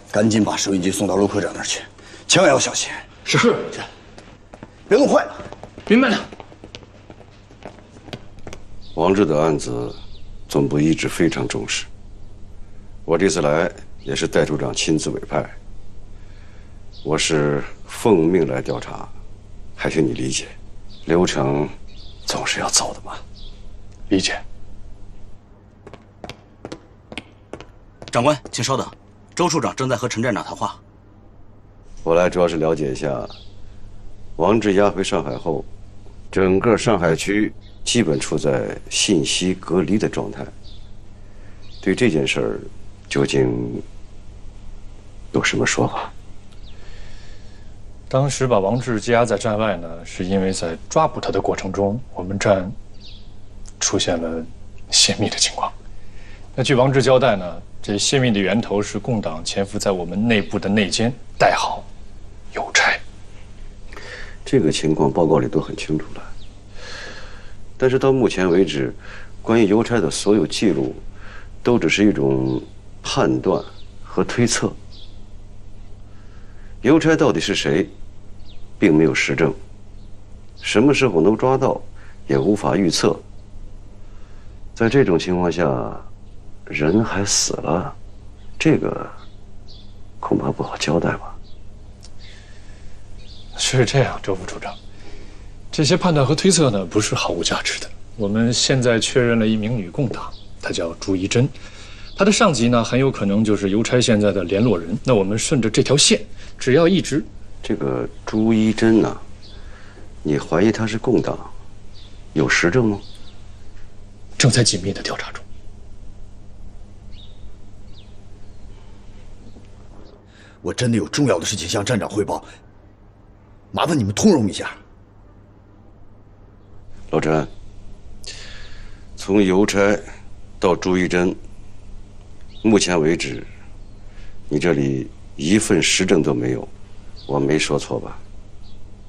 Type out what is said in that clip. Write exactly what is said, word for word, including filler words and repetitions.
赶紧把收音机送到陆科长那儿去，千万要小心。 是是， 别弄坏了。 明白了。 王志的案子，总部一直非常重视。我这次来也是戴处长亲自委派，我是奉命来调查，还请你理解，流程总是要走的嘛。 理解。 长官，请稍等，周处长正在和陈站长谈话。 我来主要是了解一下，王志押回上海后，整个上海区基本处在信息隔离的状态。对这件事儿，究竟有什么说法？ 当时把王志羁押在站外呢，是因为在抓捕他的过程中，我们站出现了泄密的情况。那据王志交代呢，这泄密的源头是共党潜伏在我们内部的内奸，代号邮差。 这个情况报告里都很清楚了。但是到目前为止，关于邮差的所有记录，都只是一种判断和推测。邮差到底是谁，并没有实证。什么时候能抓到，也无法预测。在这种情况下，人还死了，这个恐怕不好交代吧？ 是这样，周副处长。这些判断和推测呢，不是毫无价值的。我们现在确认了一名女共党，她叫朱一珍，她的上级呢，很有可能就是邮差现在的联络人。那我们顺着这条线，只要一直…… 这个朱一珍呢，你怀疑她是共党，有实证吗？ 正在紧密的调查中。 我真的有重要的事情向站长汇报，麻烦你们通融一下。 老陈，从邮差到朱一珍，目前为止，你这里一份实证都没有，我没说错吧？